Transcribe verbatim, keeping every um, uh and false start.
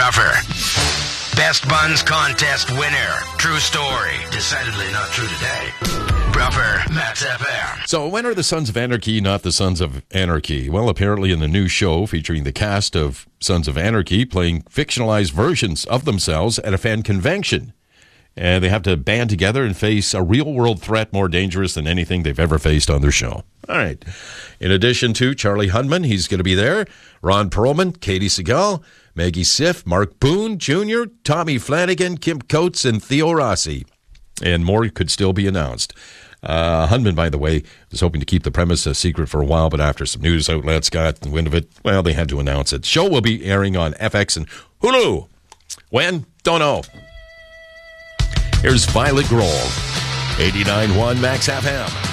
Bruffer. Best Buns Contest winner. True story. Decidedly not true today. Bruffer, Max F M. So when are the Sons of Anarchy not the Sons of Anarchy? Well, apparently in the new show featuring the cast of Sons of Anarchy playing fictionalized versions of themselves at a fan convention. And they have to band together and face a real-world threat more dangerous than anything they've ever faced on their show. All right. In addition to Charlie Hunman, he's going to be there. Ron Perlman, Katie Segal, Maggie Siff, Mark Boone Junior, Tommy Flanagan, Kim Coates, and Theo Rossi. And more could still be announced. Uh, Hunman, by the way, was hoping to keep the premise a secret for a while, but after some news outlets got the wind of it, well, they had to announce it. The show will be airing on F X and Hulu. When? Don't know. Here's Violet Grohl, eighty-nine point one Max F M.